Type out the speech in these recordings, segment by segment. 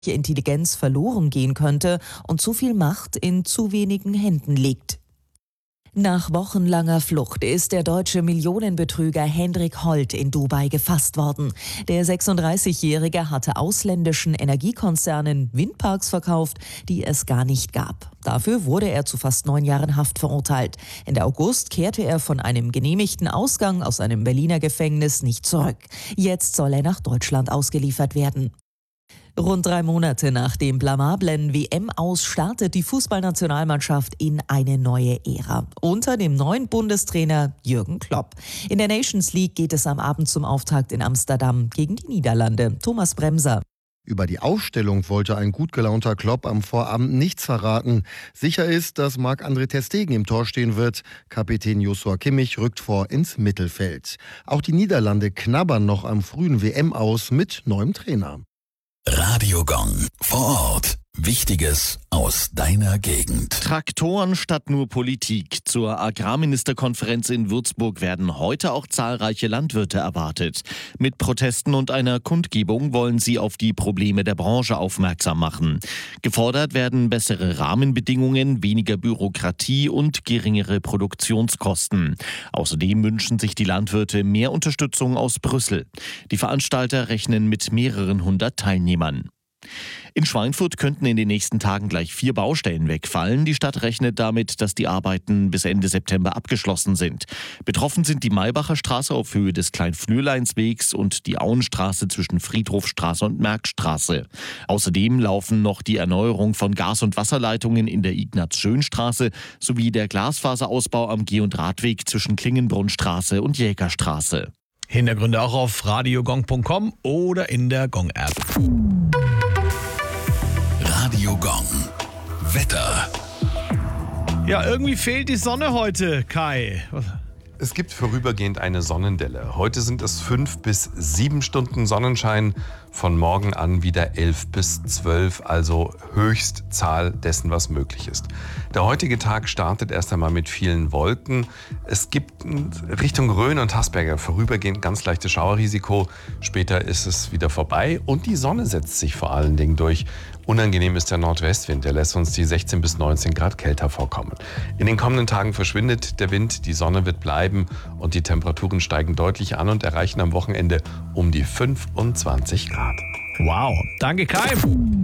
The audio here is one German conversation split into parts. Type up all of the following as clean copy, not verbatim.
Intelligenz verloren gehen könnte und zu viel Macht in zu wenigen Händen liegt. Nach wochenlanger Flucht ist der deutsche Millionenbetrüger Hendrik Holt in Dubai gefasst worden. Der 36-Jährige hatte ausländischen Energiekonzernen Windparks verkauft, die es gar nicht gab. Dafür wurde er zu fast 9 Jahren Haft verurteilt. Ende August kehrte er von einem genehmigten Ausgang aus einem Berliner Gefängnis nicht zurück. Jetzt soll er nach Deutschland ausgeliefert werden. Rund 3 Monate nach dem blamablen WM-Aus startet die Fußballnationalmannschaft in eine neue Ära. Unter dem neuen Bundestrainer Jürgen Klopp. In der Nations League geht es am Abend zum Auftakt in Amsterdam gegen die Niederlande. Thomas Bremser. Über die Aufstellung wollte ein gut gelaunter Klopp am Vorabend nichts verraten. Sicher ist, dass Marc-André ter Stegen im Tor stehen wird. Kapitän Joshua Kimmich rückt vor ins Mittelfeld. Auch die Niederlande knabbern noch am frühen WM-Aus mit neuem Trainer. Radio Gong vor Ort. Wichtiges aus deiner Gegend. Traktoren statt nur Politik. Zur Agrarministerkonferenz in Würzburg werden heute auch zahlreiche Landwirte erwartet. Mit Protesten und einer Kundgebung wollen sie auf die Probleme der Branche aufmerksam machen. Gefordert werden bessere Rahmenbedingungen, weniger Bürokratie und geringere Produktionskosten. Außerdem wünschen sich die Landwirte mehr Unterstützung aus Brüssel. Die Veranstalter rechnen mit mehreren 100 Teilnehmern. In Schweinfurt könnten in den nächsten Tagen gleich 4 Baustellen wegfallen. Die Stadt rechnet damit, dass die Arbeiten bis Ende September abgeschlossen sind. Betroffen sind die Maybacher Straße auf Höhe des Klein-Flürleinswegs und die Auenstraße zwischen Friedhofstraße und Merkstraße. Außerdem laufen noch die Erneuerung von Gas- und Wasserleitungen in der Ignaz-Schön-Straße sowie der Glasfaserausbau am Geh- und Radweg zwischen Klingenbrunnstraße und Jägerstraße. Hintergründe auch auf radiogong.com oder in der Gong-App. Radio Gong. Wetter. Ja, irgendwie fehlt die Sonne heute, Kai. Es gibt vorübergehend eine Sonnendelle. Heute sind es 5 bis 7 Stunden Sonnenschein. Von morgen an wieder 11 bis 12, also Höchstzahl dessen, was möglich ist. Der heutige Tag startet erst einmal mit vielen Wolken. Es gibt Richtung Rhön und Haßberger vorübergehend ganz leichtes Schauerrisiko. Später ist es wieder vorbei und die Sonne setzt sich vor allen Dingen durch. Unangenehm ist der Nordwestwind, der lässt uns die 16 bis 19 Grad kälter vorkommen. In den kommenden Tagen verschwindet der Wind, die Sonne wird bleiben und die Temperaturen steigen deutlich an und erreichen am Wochenende um die 25 Grad. Wow, danke Kai.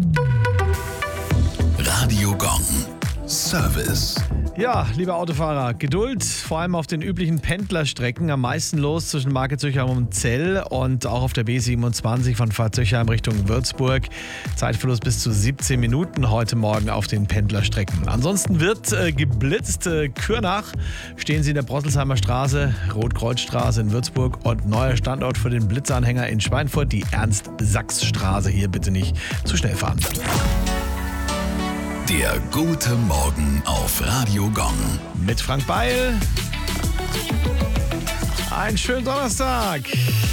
Radio Gong. Service. Ja, lieber Autofahrer, Geduld, vor allem auf den üblichen Pendlerstrecken. Am meisten los zwischen Marke-Züchheim und Zell und auch auf der B27 von Pfarrzüchheim Richtung Würzburg. Zeitverlust bis zu 17 Minuten heute Morgen auf den Pendlerstrecken. Ansonsten wird geblitzt. Kürnach stehen Sie in der Brosselsheimer Straße, Rotkreuzstraße in Würzburg und neuer Standort für den Blitzanhänger in Schweinfurt, die Ernst-Sachs-Straße. Hier bitte nicht zu schnell fahren. Der gute Morgen auf Radio Gong. Mit Frank Beil. Einen schönen Donnerstag.